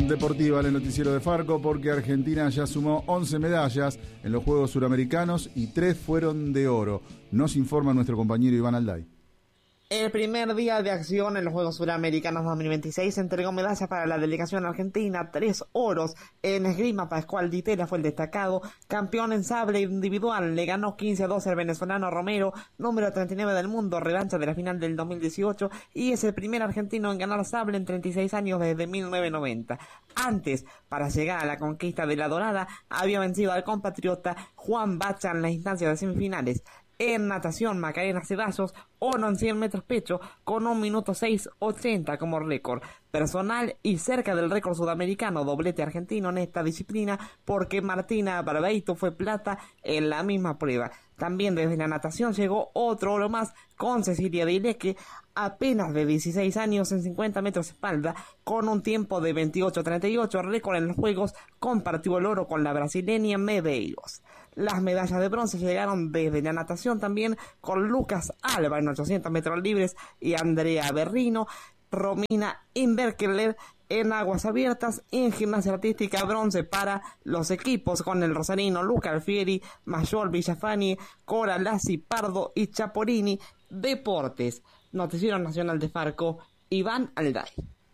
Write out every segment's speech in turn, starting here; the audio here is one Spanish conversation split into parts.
información deportiva en el noticiero de Farco, porque Argentina ya sumó 11 medallas en los Juegos Suramericanos y 3 fueron de oro. Nos informa nuestro compañero Iván Alday. El primer día de acción en los Juegos Suramericanos 2026 se entregó medallas para la delegación argentina, 3 oros. En esgrima, Pascual Di Tella fue el destacado, campeón en sable individual, le ganó 15-12 al venezolano Romero, número 39 del mundo, revancha de la final del 2018, y es el primer argentino en ganar sable en 36 años desde 1990. Antes, para llegar a la conquista de la dorada, había vencido al compatriota Juan Bacha en las instancias de semifinales. En natación, Macarena Ceballos, oro en 100 metros pecho, con 1 minuto 6:80 como récord personal y cerca del récord sudamericano, doblete argentino en esta disciplina, porque Martina Barbeito fue plata en la misma prueba. También desde la natación llegó otro oro más con Cecilia Dileque, apenas de 16 años en 50 metros espalda, con un tiempo de 28:38, récord en los Juegos, compartió el oro con la brasileña Medeiros. Las medallas de bronce llegaron desde la natación también con Lucas Alba en 800 metros libres y Andrea Berrino, Romina Inberkeler en aguas abiertas, y en gimnasia artística bronce para los equipos con el rosarino Luca Alfieri, Mayol Villafani, Cora Lassi Pardo y Chaporini. Deportes, Noticiero Nacional de Farco, Iván Alday.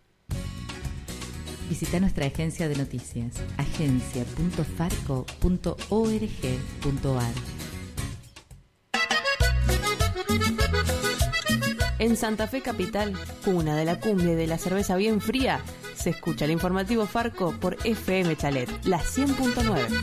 Visita nuestra agencia de noticias, agencia.farco.org.ar. En Santa Fe Capital, cuna de la cumbia y de la cerveza bien fría, se escucha el informativo Farco por FM Chalet, la 100.9.